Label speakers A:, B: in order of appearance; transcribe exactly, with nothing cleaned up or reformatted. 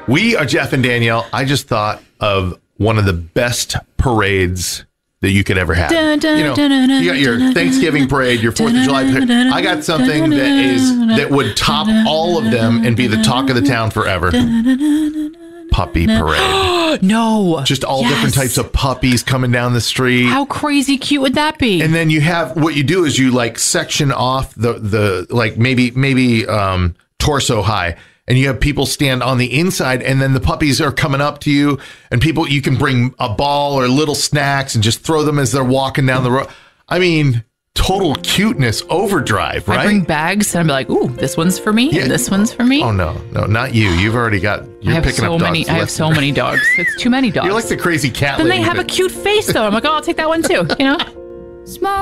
A: We are Jeff and Danielle. I just thought of one of the best parades that you could ever have. Dun, dun, you know, dun, dun, you got your dun, Thanksgiving parade, your Fourth of July parade. I got something that is that would top all of them and be the talk of the town forever. Puppy parade.
B: No.
A: Just all
B: yes.
A: different types of puppies coming down the street.
B: How crazy cute would that be?
A: And then you have, what you do is you like section off the, the like maybe, maybe um, torso high. And you have people stand on the inside, and then the puppies are coming up to you, and people, you can bring a ball or little snacks and just throw them as they're walking down the road. I mean, total cuteness overdrive, right?
B: I bring bags and I'm like, ooh, this one's for me. Yeah. And this one's for me.
A: Oh no, no, not you. You've already got. You're
B: I have
A: picking
B: so
A: up dogs.
B: many. I have so many dogs. It's too many dogs.
A: You're like the crazy cat.
B: Then
A: lady,
B: they have
A: but...
B: a cute face though. I'm like, oh, I'll take that one too. You know. Small.